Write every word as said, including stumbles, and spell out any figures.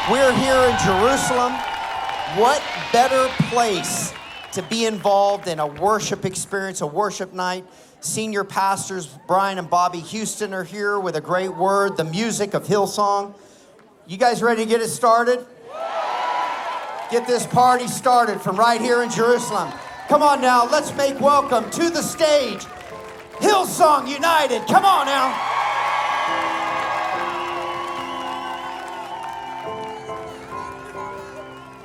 We're here in Jerusalem. What better place to be involved in a worship experience, a worship night? Senior pastors Brian and Bobby Houston are here with a great word, the music of Hillsong. You guys ready to get it started? Get this party started from right here in Jerusalem. Come on now, let's make welcome to the stage, Hillsong United. Come on now.